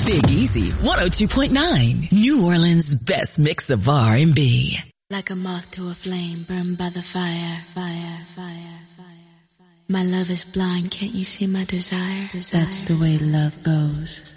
Big Easy 102.9. New Orleans' best mix of R&B. Like a moth to a flame, burned by the fire. My love is blind, can't you see my desire? That's the way love goes.